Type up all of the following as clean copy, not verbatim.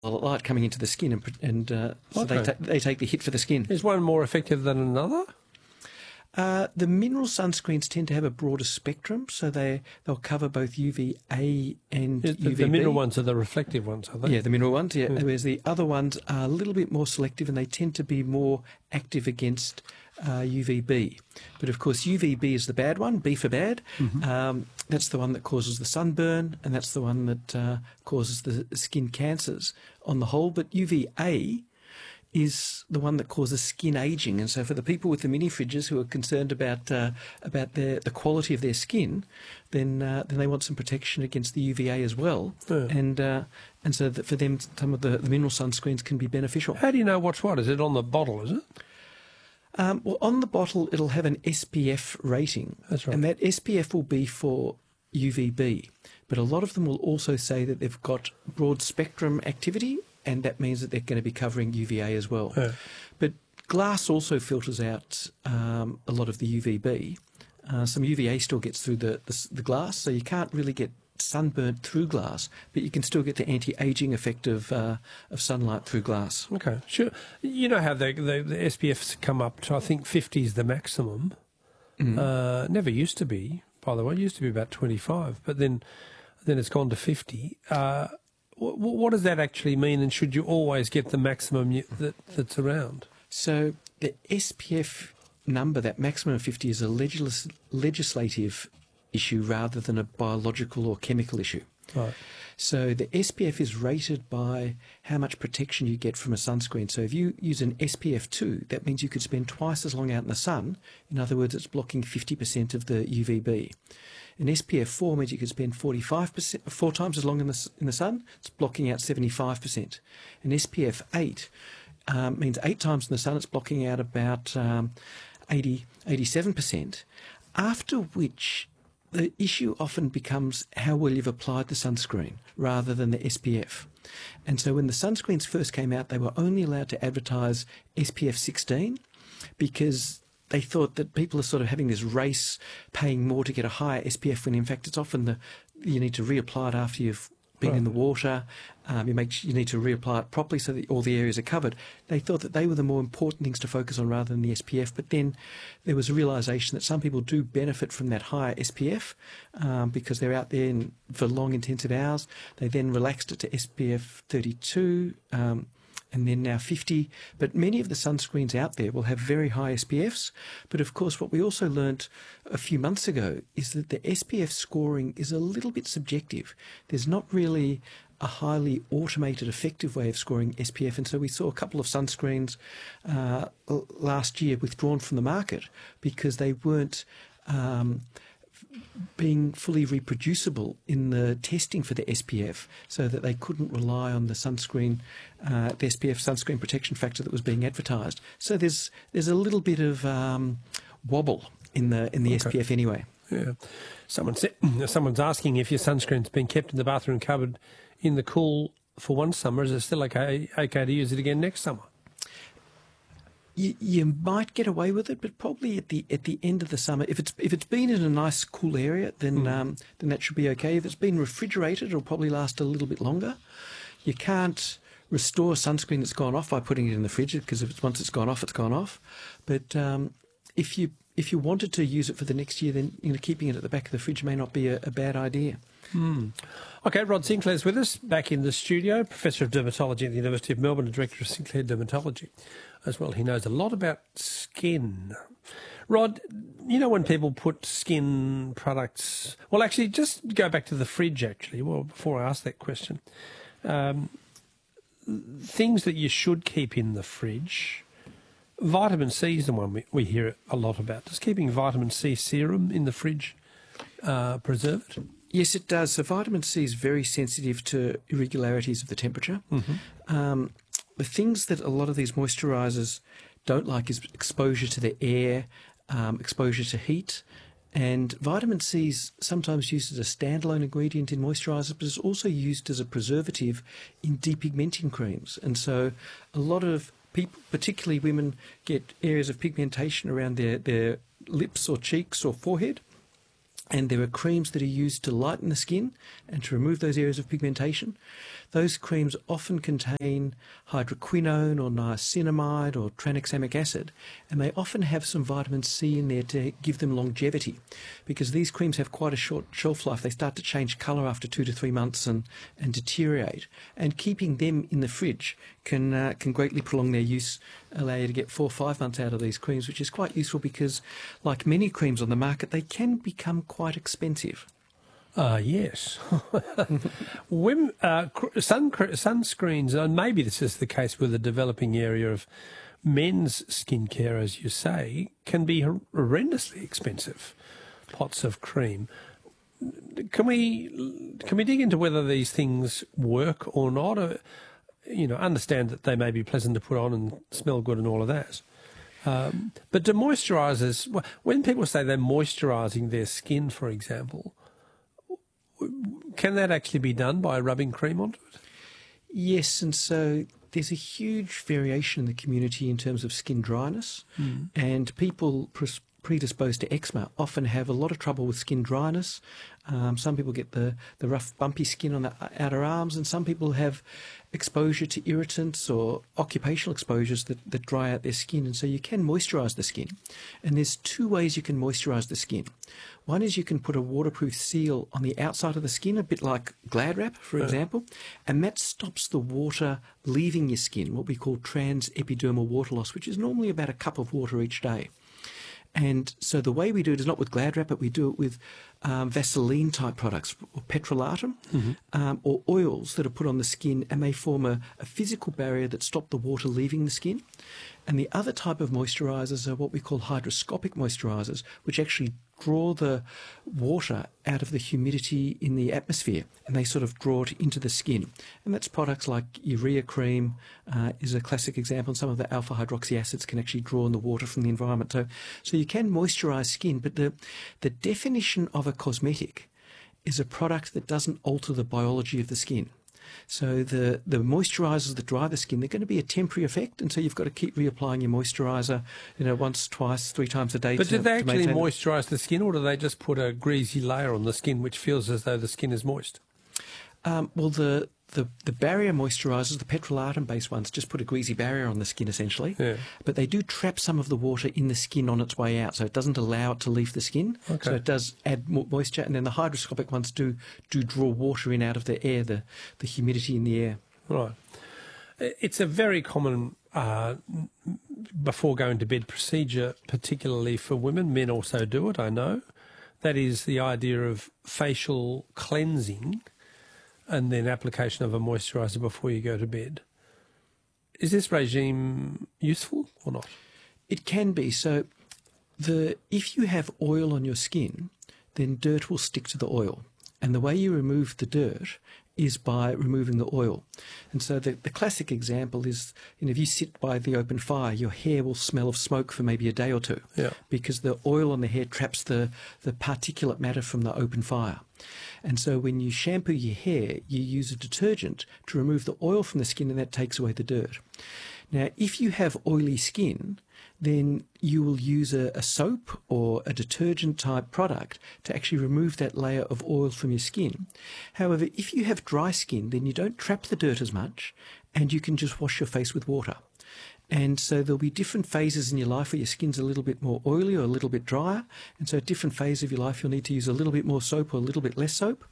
light coming into the skin, so they take the hit for the skin. Is one more effective than another? The mineral sunscreens tend to have a broader spectrum, so they'll cover both UVA and UVB. The mineral ones are the reflective ones, are they? Yeah, the mineral ones, yeah. Whereas the other ones are a little bit more selective, and they tend to be more active against UVB. But of course, UVB is the bad one, B for bad. That's the one that causes the sunburn, and that's the one that causes the skin cancers on the whole. But UVA is the one that causes skin aging, and so for the people with the mini fridges who are concerned about the quality of their skin, then they want some protection against the UVA as well, and so that for them some of the mineral sunscreens can be beneficial. How do you know what's what? Is it on the bottle? Is it? Well, on the bottle it'll have an SPF rating, That's right. and that SPF will be for UVB, but a lot of them will also say that they've got broad spectrum activity, and that means that they're going to be covering UVA as well. But glass also filters out a lot of the UVB. Some UVA still gets through the glass, so you can't really get sunburnt through glass, but you can still get the anti-aging effect of sunlight through glass. Okay, sure. You know how the SPFs come up to, I think 50 is the maximum. Never used to be, by the way. It used to be about 25, but then it's gone to 50. What does that actually mean, and should you always get the maximum that's around? So the SPF number, that maximum of 50, is a legislative issue rather than a biological or chemical issue. Right. So the SPF is rated by how much protection you get from a sunscreen. So if you use an SPF 2, that means you could spend twice as long out in the sun. In other words, it's blocking 50% of the UVB. An SPF 4 means you could spend 4 times as long in the sun. It's blocking out 75%. An SPF 8 means 8 times in the sun. It's blocking out about 87%. After which, the issue often becomes how well you've applied the sunscreen rather than the SPF. And so when the sunscreens first came out, they were only allowed to advertise SPF 16 because they thought that people are sort of having this race, paying more to get a higher SPF, when in fact it's often you need to reapply it after you've been in the water. You need to reapply it properly so that all the areas are covered. They thought that they were the more important things to focus on rather than the SPF. But then there was a realisation that some people do benefit from that higher SPF because they're out there for long, intensive hours. They then relaxed it to SPF 32. And then now 50. But many of the sunscreens out there will have very high SPFs. But of course, what we also learnt a few months ago is that the SPF scoring is a little bit subjective. There's not really a highly automated, effective way of scoring SPF. And so we saw a couple of sunscreens last year withdrawn from the market because they weren't being fully reproducible in the testing for the SPF, so that they couldn't rely on the sunscreen, the SPF sunscreen protection factor that was being advertised. So there's a little bit of wobble in the SPF anyway. Yeah. Someone's asking if your sunscreen's been kept in the bathroom cupboard in the cool for one summer. Is it still okay to use it again next summer? You might get away with it, but probably at the end of the summer, if it's been in a nice cool area, then that should be okay. If it's been refrigerated, it'll probably last a little bit longer. You can't restore sunscreen that's gone off by putting it in the fridge, because once it's gone off, it's gone off. But if you wanted to use it for the next year, then keeping it at the back of the fridge may not be a bad idea. Okay, Rod Sinclair's with us, back in the studio, Professor of Dermatology at the University of Melbourne and Director of Sinclair Dermatology as well. He knows a lot about skin. Rod, when people put skin products... Well, actually, just go back to the fridge, actually, before I ask that question. Things that you should keep in the fridge... Vitamin C is the one we hear a lot about. Does keeping vitamin C serum in the fridge preserve it? Yes, it does. So vitamin C is very sensitive to irregularities of the temperature. The things that a lot of these moisturisers don't like is exposure to the air, exposure to heat. And vitamin C is sometimes used as a standalone ingredient in moisturisers, but it's also used as a preservative in depigmenting creams. And so a lot of people, particularly women, get areas of pigmentation around their lips or cheeks or forehead. And there are creams that are used to lighten the skin and to remove those areas of pigmentation. those creams often contain hydroquinone or niacinamide or tranexamic acid, and they often have some vitamin C in there to give them longevity, because these creams have quite a short shelf life. They start to change colour after 2 to 3 months and deteriorate, and keeping them in the fridge can greatly prolong their use, allow you to get 4 or 5 months out of these creams, which is quite useful because, like many creams on the market, they can become quite expensive. Yes. Sunscreens, and maybe this is the case with the developing area of men's skincare, as you say, can be horrendously expensive, pots of cream. Can we dig into whether these things work or not? Understand that they may be pleasant to put on and smell good and all of that. But do moisturisers, when people say they're moisturising their skin, for example, can that actually be done by rubbing cream onto it? Yes, and so there's a huge variation in the community in terms of skin dryness, and people predisposed to eczema often have a lot of trouble with skin dryness. Some people get the rough bumpy skin on the outer arms, and some people have exposure to irritants or occupational exposures that dry out their skin. And so you can moisturise the skin, and there's 2 ways you can moisturise the skin. One is you can put a waterproof seal on the outside of the skin, a bit like Glad Wrap, for example, and that stops the water leaving your skin, what we call transepidermal water loss, which is normally about a cup of water each day. And so the way we do it is not with Glad Wrap, but we do it with Vaseline-type products, or petrolatum, or oils that are put on the skin, and they form a physical barrier that stop the water leaving the skin. And the other type of moisturisers are what we call hydroscopic moisturisers, which actually draw the water out of the humidity in the atmosphere, and they sort of draw it into the skin. And that's products like urea cream is a classic example, and some of the alpha hydroxy acids can actually draw in the water from the environment. So you can moisturise skin, but the definition of a cosmetic is a product that doesn't alter the biology of the skin. So the moisturisers that dry the skin, they're going to be a temporary effect, and so you've got to keep reapplying your moisturiser, once, twice, 3 times a day. But do they actually moisturise the skin, or do they just put a greasy layer on the skin which feels as though the skin is moist? Well, the barrier moisturisers, the petrolatum-based ones, just put a greasy barrier on the skin essentially. Yeah. But they do trap some of the water in the skin on its way out, so it doesn't allow it to leave the skin. Okay. So it does add more moisture, and then the hydroscopic ones do draw water in out of the air, the humidity in the air. Right. It's a very common before going to bed procedure, particularly for women. Men also do it, I know. That is the idea of facial cleansing and then application of a moisturiser before you go to bed. Is this regime useful or not? It can be. So if you have oil on your skin, then dirt will stick to the oil. And the way you remove the dirt is by removing the oil. And so the classic example is, if you sit by the open fire, your hair will smell of smoke for maybe a day or 2, because the oil on the hair traps the particulate matter from the open fire. And so when you shampoo your hair, you use a detergent to remove the oil from the skin, and that takes away the dirt. Now, if you have oily skin, then you will use a soap or a detergent-type product to actually remove that layer of oil from your skin. However, if you have dry skin, then you don't trap the dirt as much, and you can just wash your face with water. And so there'll be different phases in your life where your skin's a little bit more oily or a little bit drier. And so at different phases of your life, you'll need to use a little bit more soap or a little bit less soap.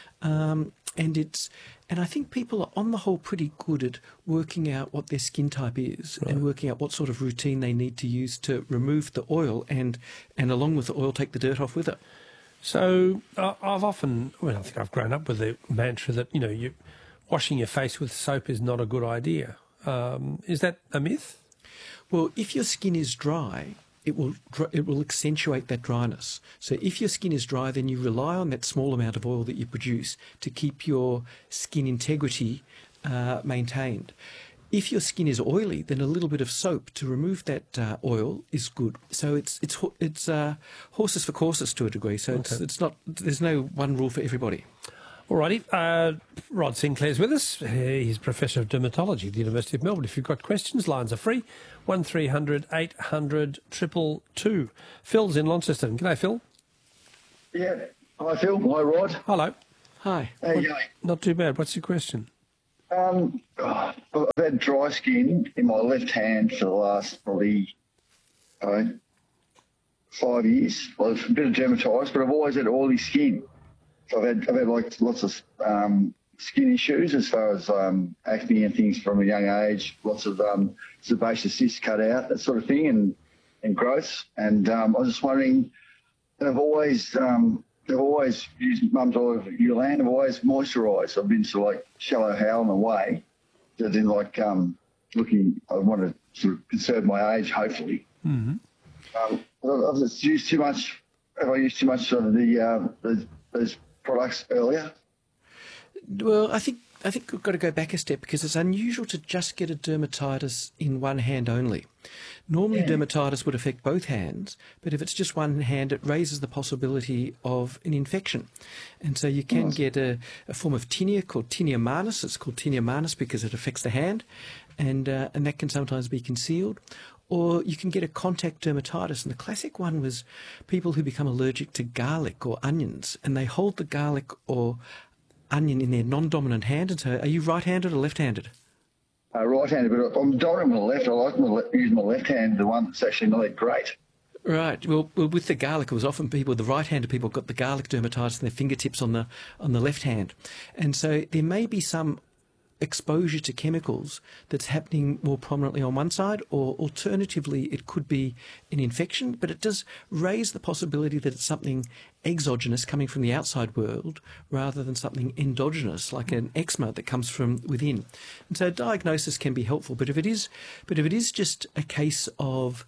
And I think people are on the whole pretty good at working out what their skin type is, right, and working out what sort of routine they need to use to remove the oil and along with the oil, take the dirt off with it. So I think I've grown up with the mantra that, you washing your face with soap is not a good idea. Is that a myth? Well, if your skin is dry, it will accentuate that dryness. So if your skin is dry, then you rely on that small amount of oil that you produce to keep your skin integrity maintained. If your skin is oily, then a little bit of soap to remove that oil is good. So it's horses for courses to a degree. So okay, it's not. There's no one rule for everybody. Alrighty, Rod Sinclair's with us. He's Professor of Dermatology at the University of Melbourne. If you've got questions, lines are free. 1300 800 222. Phil's in Launceston. G'day, Phil. Yeah. Hi, Phil. Hi, Rod. Hello. Hi. How you going? Not too bad. What's your question? I've had dry skin in my left hand for the last probably 5 years. Well, it's a bit of dermatitis, but I've always had oily skin. So I've had like lots of skin issues as far as acne and things from a young age. Lots of sebaceous cysts cut out, that sort of thing, and growths. And I was just wondering, I've always used Mum's Olive Euland. I've always moisturised. I've been sort of like shallow howling away. So then like looking, I want to sort of conserve my age, hopefully. Mm-hmm. I've just used too much. Have I used too much of those products earlier? Well, I think we've got to go back a step because it's unusual to just get a dermatitis in one hand only. Normally, dermatitis would affect both hands, but if it's just one hand, it raises the possibility of an infection. And so you can get a form of tinea called tinea manus. It's called tinea manus because it affects the hand, and that can sometimes be concealed. Or you can get a contact dermatitis, and the classic one was people who become allergic to garlic or onions, and they hold the garlic or onion in their non-dominant hand. And so, are you right-handed or left-handed? Right-handed, but I'm dominant with the left. I like using my left hand, the one that's actually not that great. Right. Well, with the garlic, it was often the right-handed people got the garlic dermatitis in their fingertips on the left hand, and so there may be some exposure to chemicals that's happening more prominently on one side, or alternatively it could be an infection, but it does raise the possibility that it's something exogenous coming from the outside world rather than something endogenous like an eczema that comes from within. And so diagnosis can be helpful, but if it is just a case of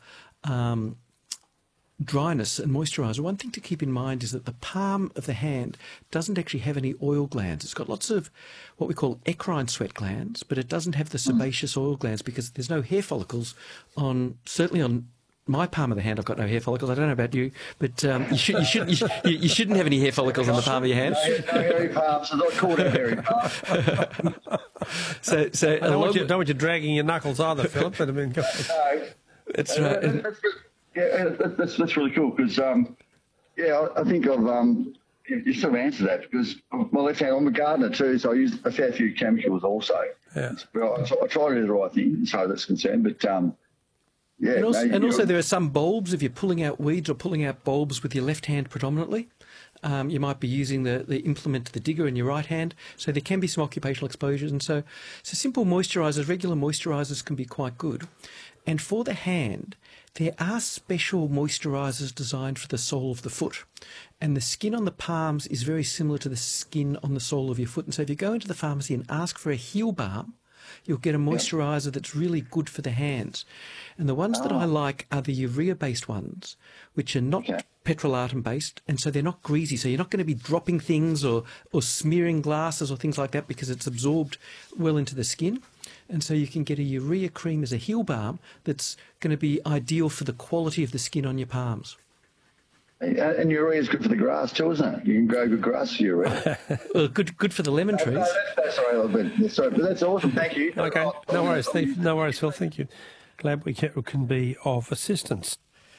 dryness and moisturiser, one thing to keep in mind is that the palm of the hand doesn't actually have any oil glands. It's got lots of what we call eccrine sweat glands, but it doesn't have the sebaceous oil glands because there's no hair follicles certainly on my palm of the hand. I've got no hair follicles. I don't know about you, but you shouldn't have any hair follicles on the palm of your hand. No hairy palms. I'm not called a hairy palm. So I don't want you dragging your knuckles either, Philip. But I mean, No. That's right. That's really cool because, I think you sort of answered that because my left hand, I'm a gardener too, so I use a fair few chemicals also. Yeah. I try to do the right thing as far as that's concerned, but And also there are some bulbs, if you're pulling out weeds or pulling out bulbs with your left hand predominantly, you might be using the implement, the digger, in your right hand. So there can be some occupational exposures. And so simple moisturisers, regular moisturisers can be quite good. And for the hand, there are special moisturisers designed for the sole of the foot. And the skin on the palms is very similar to the skin on the sole of your foot. And so if you go into the pharmacy and ask for a heel balm, you'll get a moisturiser that's really good for the hands. And the ones that I like are the urea-based ones, which are not petrolatum-based, and so they're not greasy. So you're not going to be dropping things or smearing glasses or things like that because it's absorbed well into the skin. And so you can get a urea cream as a heel balm that's going to be ideal for the quality of the skin on your palms. And urea is good for the grass too, isn't it? You can grow good grass with urea. Well, good for the lemon trees. That's all right, but that's awesome. Thank you. Okay, no worries, Steve. No worries, Phil. Thank you. Glad we can be of assistance.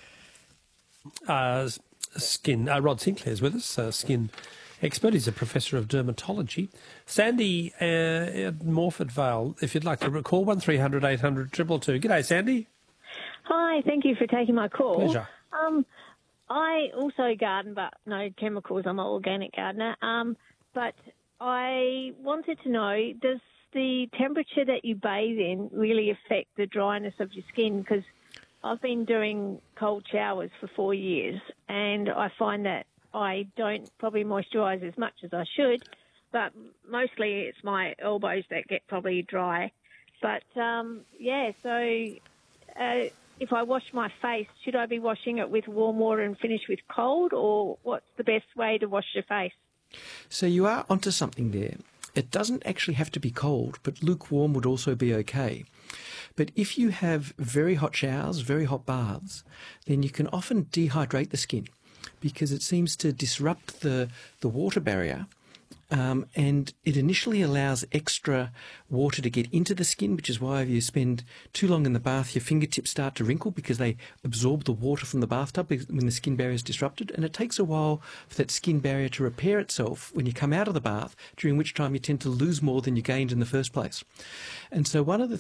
Rod Sinclair's with us, skin expert. He's a professor of dermatology. Sandy at Morford Vale, if you'd like to recall, 1300 800 222. G'day, Sandy. Hi, thank you for taking my call. Pleasure. I also garden, but no chemicals. I'm an organic gardener. But I wanted to know, does the temperature that you bathe in really affect the dryness of your skin? Because I've been doing cold showers for 4 years, and I find that I don't probably moisturise as much as I should, but mostly it's my elbows that get probably dry. But, if I wash my face, should I be washing it with warm water and finish with cold, or what's the best way to wash your face? So you are onto something there. It doesn't actually have to be cold, but lukewarm would also be okay. But if you have very hot showers, very hot baths, then you can often dehydrate the skin because it seems to disrupt the water barrier and it initially allows extra water to get into the skin, which is why if you spend too long in the bath, your fingertips start to wrinkle because they absorb the water from the bathtub when the skin barrier is disrupted. And it takes a while for that skin barrier to repair itself when you come out of the bath, during which time you tend to lose more than you gained in the first place. And so one of the